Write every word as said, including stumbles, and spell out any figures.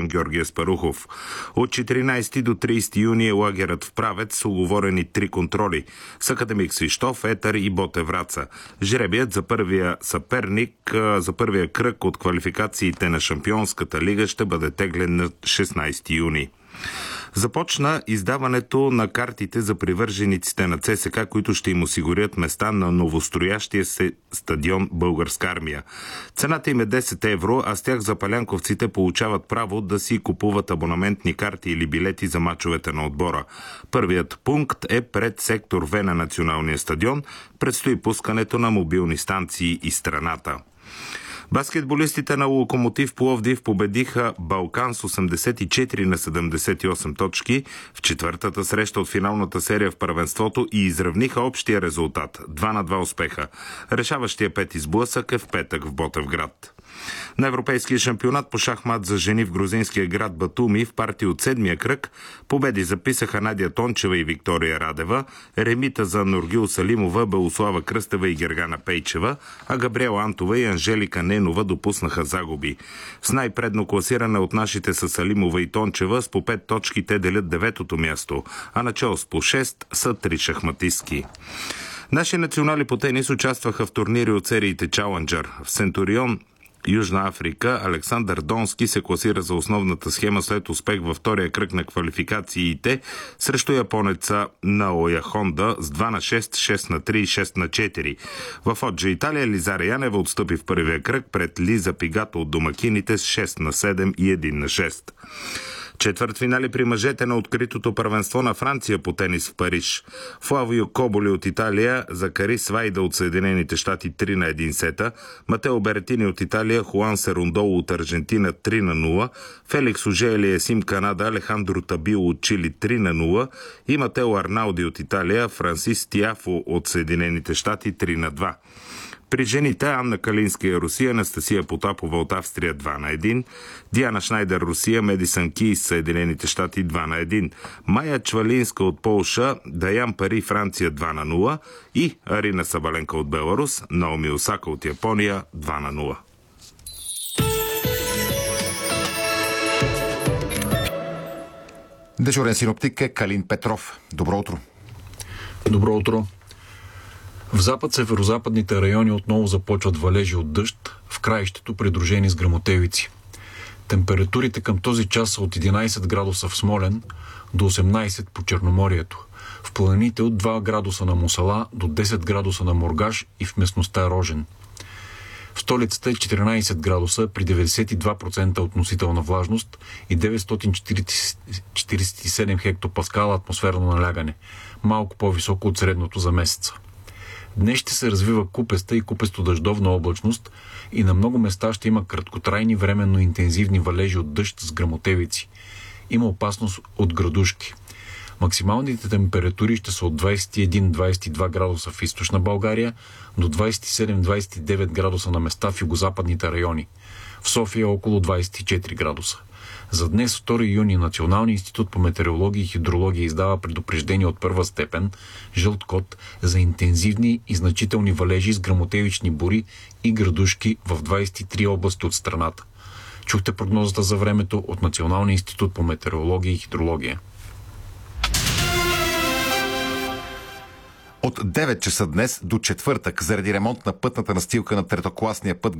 стадион Георги Аспарухов. От четиринайсети до трийсети юни е лагерът в Правец с уговорени три контроли с Академик Свищов, Етър и Ботев Враца. Жребият за първия съперник, за първия кръг от квалификациите на Шампионската лига ще бъде теглен на шестнайсети юни. Започна издаването на картите за привържениците на ЦСКА, които ще им осигурят места на новостроящия се стадион Българска армия. Цената им е десет евро, а с тях запалянковците получават право да си купуват абонаментни карти или билети за мачовете на отбора. Първият пункт е пред сектор В на националния стадион. Предстои пускането на мобилни станции из страната. Баскетболистите на Локомотив Пловдив победиха Балкан с осемдесет и четири на седемдесет и осем точки в четвъртата среща от финалната серия в първенството и изравниха общия резултат – два на два успеха. Решаващия пети сблъсък е в петък в Ботевград. На Европейския шампионат по шахмат за жени в грузинския град Батуми в партия от седмия кръг победи записаха Надя Тончева и Виктория Радева, ремита за Нургил Салимова, Белослава Кръстева и Гергана Пейчева, а Габриела Антова и Анжелика Ненова допуснаха загуби. С най-предно класиране от нашите са Салимова и Тончева, с по пет точки те делят деветото място, а начало с по шест са три шахматистки. Наши национали по тенис участваха в турнири от сериите Чаленджър. В Центурион, Южна Африка, Александър Донски се класира за основната схема след успех във втория кръг на квалификациите срещу японеца Наоя Хонда с два на шест, шест на три и шест на четири. В Оджа Италия Лизара Янева отстъпи в първия кръг пред Лиза Пигато от домакините с шест на седем и едно на шест. Четвъртфинали при мъжете на откритото първенство на Франция по тенис в Париж. Флавио Коболи от Италия, Закари Свайда от Съединените щати три на едно сета, Матео Беретини от Италия, Хуан Серундоло от Аржентина три на нула, Феликс Ожели Есим Канада, Алехандро Табило от Чили три на нула и Матео Арнауди от Италия, Франсис Тиафо от Съединените щати три на два. При жените Анна Калинска и Русия, Анастасия Потапова от Австрия два на едно, Диана Шнайдер Русия, Медисън Кийс Съединените щати два на едно, Майя Чвалинска от Полша, Даян Пари Франция два на нула и Арина Сабаленка от Беларус, Наоми Осака от Япония два на нула. Дежурен синоптик е Калин Петров. Добро утро. Добро утро. В запад-северозападните райони отново започват валежи от дъжд, в краището придружени с гръмотевици. Температурите към този час са от единайсет градуса в Смолян до осемнайсет по Черноморието. В планините от два градуса на Мусала до десет градуса на Моргаш и в местността Рожен. В столицата е четиринайсет градуса при деветдесет и два процента относителна влажност и деветстотин четирийсет и седем хектопаскала атмосферно налягане, малко по-високо от средното за месеца. Днес ще се развива купеста и купесто-дъждовна облачност и на много места ще има краткотрайни временно интензивни валежи от дъжд с гръмотевици. Има опасност от градушки. Максималните температури ще са от двайсет и един до двайсет и два градуса в източна България до двайсет и седем до двайсет и девет градуса на места в югозападните райони. В София около двайсет и четири градуса. За днес, втори юни, Националният институт по метеорология и хидрология издава предупреждение от първа степен, жълт код, за интензивни и значителни валежи с гръмотевични бури и градушки в двайсет и три области от страната. Чухте прогнозата за времето от Националния институт по метеорология и хидрология. От девет часа днес до четвъртък, заради ремонт на пътната настилка на третокласния път